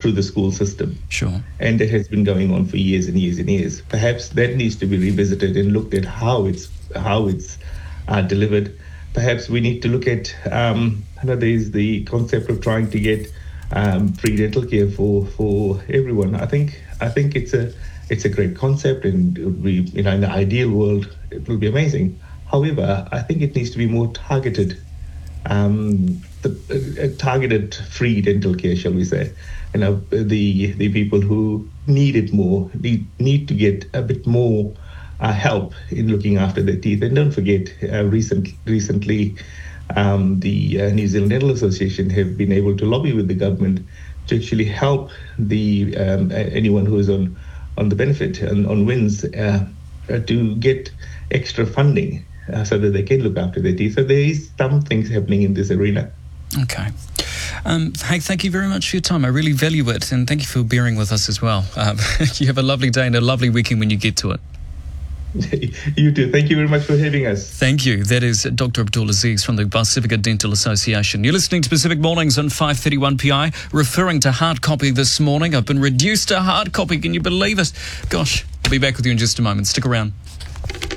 through the school system. Sure. And that has been going on for years and years and years. Perhaps that needs to be revisited and looked at how it's delivered. Perhaps we need to look at there's the concept of trying to get free dental care for everyone. I think it's a great concept, and it would be, in the ideal world, it will be amazing. However, I think it needs to be more targeted. Targeted free dental care, shall we say? The people who need it more need to get a bit more help in looking after their teeth. And don't forget, recently, the New Zealand Dental Association have been able to lobby with the government to actually help the anyone who is on the benefit and on WINS to get extra funding so that they can look after their teeth. So there is some things happening in this arena. Okay. Hey, thank you very much for your time. I really value it, and thank you for bearing with us as well. You have a lovely day and a lovely weekend when you get to it. You too. Thank you very much for having us. Thank you. That is Dr. Abdul Aziz from the Pacifica Dental Association. You're listening to Pacific Mornings on 531 PI, referring to hard copy this morning. I've been reduced to hard copy. Can you believe it? Gosh, I'll be back with you in just a moment. Stick around.